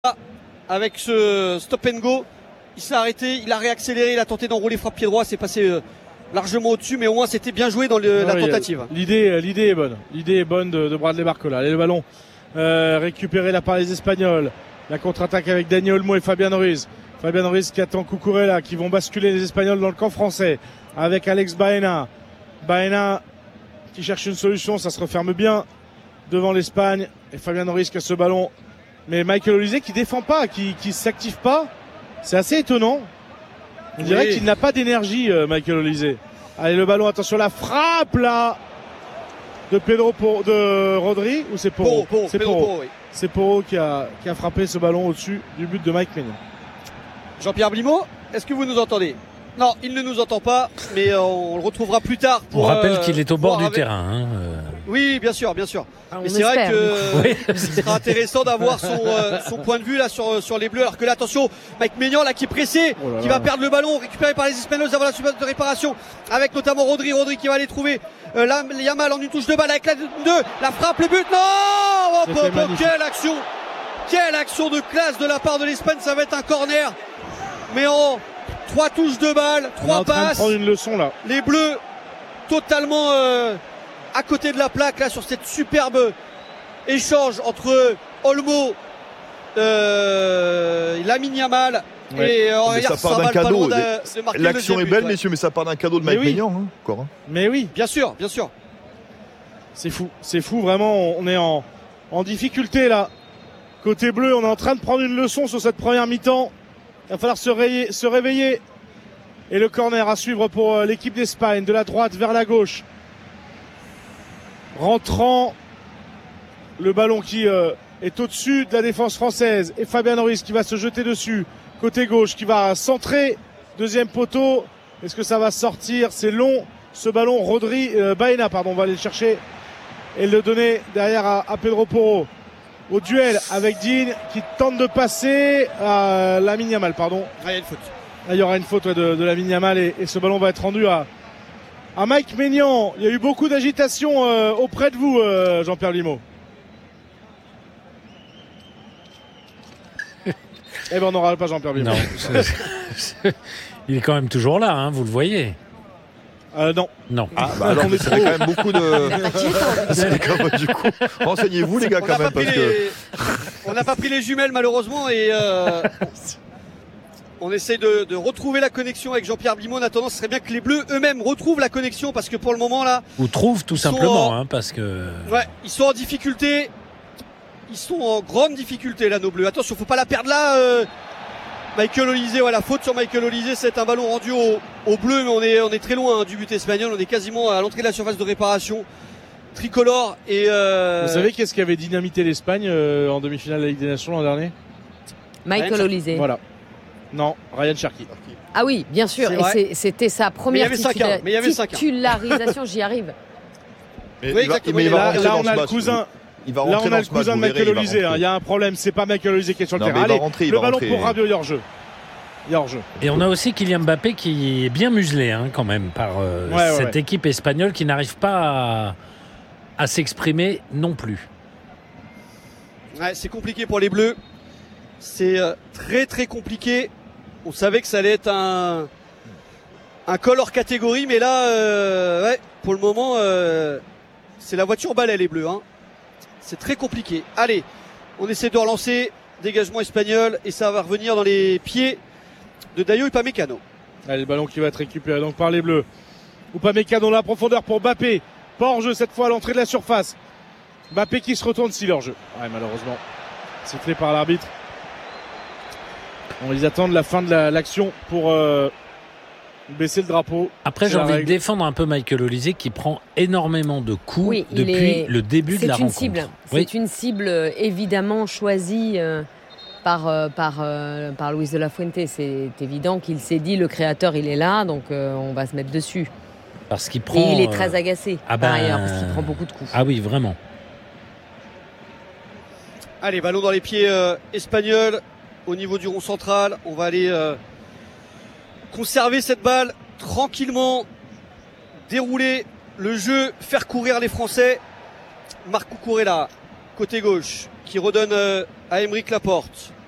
avec ce stop and go. Il s'est arrêté, il a réaccéléré, il a tenté d'enrouler frappe pied droit, c'est passé largement au-dessus, mais au moins c'était bien joué dans la tentative. L'idée est bonne. L'idée est bonne de Bradley Barcola. Allez, le ballon récupéré là par les Espagnols. La contre-attaque avec Dani Olmo et Fabian Ruiz. Fabian Ruiz qui attend Cucurella, qui vont basculer les Espagnols dans le camp français avec Alex Baena. Baena qui cherche une solution, ça se referme bien devant l'Espagne. Et Fabian Ruiz qui a ce ballon. Mais Michael Olise qui défend pas, qui s'active pas. C'est assez étonnant. On dirait qu'il n'a pas d'énergie, Michael Olise. Allez, le ballon, attention, la frappe là de Rodri, ou c'est Porro? C'est Porro. Oui. C'est Porro qui a frappé ce ballon au-dessus du but de Mike Maignan. Jean-Pierre Blimaud, est-ce que vous nous entendez? Non, il ne nous entend pas, mais on le retrouvera plus tard. On rappelle qu'il est au bord du terrain. Oui, bien sûr. Mais c'est vrai que ce sera intéressant d'avoir son point de vue là sur les Bleus. Alors que là, attention, Mike Maignan là qui est pressé, qui va perdre le ballon, récupéré par les Espagnols avant la surface de réparation, avec notamment Rodri qui va aller trouver là Yamal en une touche de balle avec la 2, la frappe, le but, non, quelle action de classe de la part de l'Espagne, ça va être un corner, mais en 3 touches de balle, 3 passes. Prendre une leçon là. Les Bleus totalement à côté de la plaque là sur cette superbe échange entre Olmo, Lamine Yamal et ça part d'un cadeau. L'action est belle, messieurs, mais ça part d'un cadeau de Mike Maignan encore. Mais oui, bien sûr. C'est fou vraiment. On est en difficulté là. Côté bleu, on est en train de prendre une leçon sur cette première mi-temps. Il va falloir se réveiller. Et le corner à suivre pour l'équipe d'Espagne, de la droite vers la gauche. Rentrant, le ballon qui est au-dessus de la défense française. Et Fabian Ruiz qui va se jeter dessus. Côté gauche, qui va centrer. Deuxième poteau. Est-ce que ça va sortir? C'est long. Ce ballon, Baena, on va aller le chercher. Et le donner derrière à Pedro Porro. Au duel avec Digne qui tente de passer à Lamine Yamal, il y a une faute. Il y aura une faute de Lamine Yamal et ce ballon va être rendu à Mike Maignan. Il y a eu beaucoup d'agitation auprès de vous, Jean-Pierre Blimaud. Eh ben on n'aura pas Jean-Pierre Blimaud. Non, il est quand même toujours là, vous le voyez. Non. Alors c'est quand même beaucoup de. Du coup, renseignez-vous les gars quand même parce que. On n'a pas pris les jumelles malheureusement et on essaie de retrouver la connexion avec Jean-Pierre Blimaud. En attendant, ce serait bien que les Bleus eux-mêmes retrouvent la connexion parce que pour le moment là. Ou trouvent tout simplement, parce que. Ouais, ils sont en difficulté. Ils sont en grande difficulté là, nos Bleus. Attention, faut pas la perdre là. Michael Olise, la faute sur Michael Olise, c'est un ballon rendu au bleu, mais on est très loin du but espagnol, on est quasiment à l'entrée de la surface de réparation tricolore. Et vous savez qu'est-ce qui avait dynamité l'Espagne en demi-finale de la Ligue des Nations l'an dernier? Michael Olise. Voilà. Non, Ryan Cherki. Ah oui, bien sûr, et c'était sa première titularisation, j'y arrive. Mais là on a le cousin. Là on a le cousin de Michael Olise, il y a un problème, c'est pas Michael Olise qui est sur le terrain. Allez, le ballon pour Rabiot, hors-jeu. Et on a aussi Kylian Mbappé qui est bien muselé quand même par cette équipe espagnole qui n'arrive pas à s'exprimer non plus. Ouais, c'est compliqué pour les Bleus. C'est très très compliqué. On savait que ça allait être un col hors catégorie, mais là, pour le moment, c'est la voiture balai les Bleus. C'est très compliqué. Allez, on essaie de relancer. Dégagement espagnol et ça va revenir dans les pieds de Dayo Upamecano. Allez, le ballon qui va être récupéré donc par les Bleus. Upamecano dans la profondeur pour Mbappé. Pas hors-jeu cette fois à l'entrée de la surface. Mbappé qui se retourne si hors-jeu. Malheureusement, sifflé par l'arbitre. Ils attendent la fin de l'action pour baisser le drapeau. Après, j'ai envie de défendre un peu Michael Olise qui prend énormément de coups depuis le début de la rencontre. C'est une cible évidemment choisie par Luis de la Fuente. C'est évident qu'il s'est dit le créateur il est là, donc on va se mettre dessus. Parce qu'il prend. Et il est très agacé par ailleurs parce qu'il prend beaucoup de coups. Ah oui, vraiment. Allez, ballon dans les pieds espagnols au niveau du rond central. On va aller conserver cette balle tranquillement, dérouler le jeu, faire courir les Français. Marc Cucurella, côté gauche, qui redonne à Aymeric Laporte.